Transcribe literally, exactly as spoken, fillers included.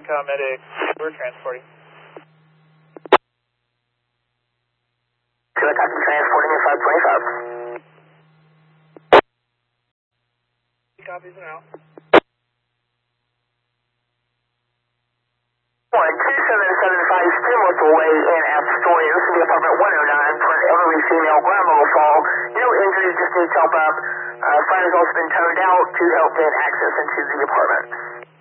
Uh, medic, we're transporting. Kilo Copy, transporting at five twenty-five. Copies and out. one two seven seven five Stenwith Way in Astoria. This is the apartment one oh nine for an elderly female ground level fall. No injuries, just needs help up. Uh, fire has also been turned out to help gain access into the apartment.